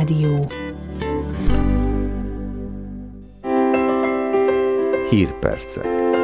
Rádió. Hírpercek.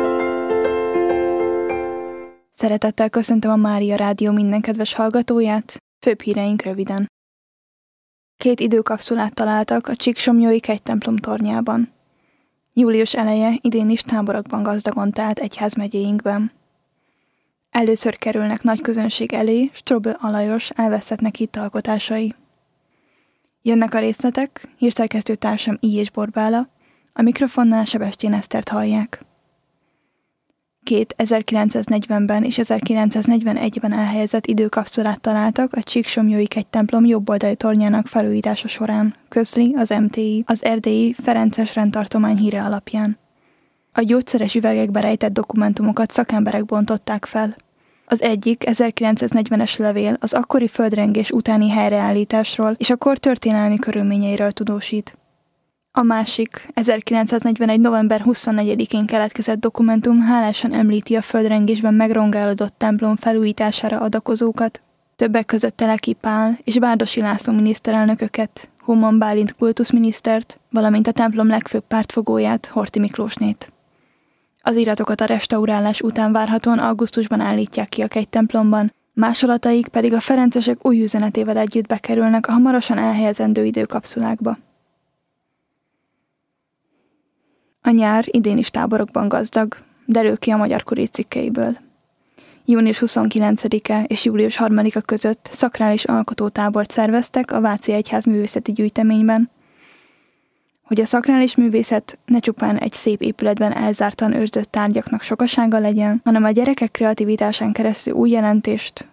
Szeretettel köszöntöm a Mária Rádió minden kedves hallgatóját, főbb híreink röviden. 2 időkapszulát találtak a Csíksomlyói kegytemplom tornyában. Július eleje idén is táborokban gazdagon telt egyházmegyéinkben. Először kerülnek nagy közönség elé Strobl Alajos elveszettnek hitt alkotásai. Jönnek a részletek, hírszerkesztő társam I. és Borbála, a mikrofonnál Sebestyén Esztert hallják. 2 1940-ben és 1941-ben elhelyezett időkapszulát találtak a Csíksomlyói kegytemplom jobboldali tornyának felújítása során, közli az MTI, az erdélyi Ferences rendtartomány híre alapján. A gyógyszeres üvegekbe rejtett dokumentumokat szakemberek bontották fel. Az egyik 1940-es levél az akkori földrengés utáni helyreállításról és a kor történelmi körülményeiről tudósít. A másik 1941. november 24-én keletkezett dokumentum hálásan említi a földrengésben megrongálódott templom felújítására adakozókat, többek között Teleki Pál és Bárdossy László miniszterelnököket, Homan Bálint kultuszminisztert, valamint a templom legfőbb pártfogóját, Horthy Miklósnét. Az iratokat a restaurálás után várhatóan augusztusban állítják ki a kegytemplomban, másolataik pedig a ferencesek új üzenetével együtt bekerülnek a hamarosan elhelyezendő időkapszulákba. A nyár idén is táborokban gazdag, derül ki a Magyar Kurír cikkeiből. Június 29-e és július 3-a között szakrális alkotótábort szerveztek a Váci Egyház művészeti gyűjteményben, hogy a szakrális művészet ne csupán egy szép épületben elzártan őrzött tárgyaknak sokasága legyen, hanem a gyerekek kreativitásán keresztül új jelentést,